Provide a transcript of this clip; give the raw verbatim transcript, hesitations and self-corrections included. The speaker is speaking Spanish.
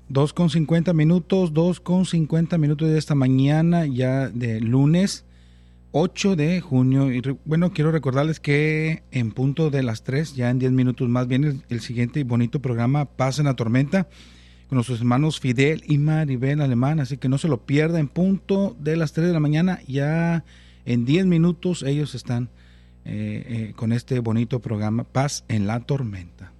dos con cincuenta minutos, dos con cincuenta minutos de esta mañana, ya de lunes ocho de junio. Y re, bueno, quiero recordarles que en punto de las tres, ya en diez minutos más, viene el, el siguiente bonito programa, Paz en la Tormenta, con nuestros hermanos Fidel y Maribel Alemán, así que no se lo pierda. En punto de las tres de la mañana, ya en diez minutos ellos están eh, eh, con este bonito programa, Paz en la Tormenta.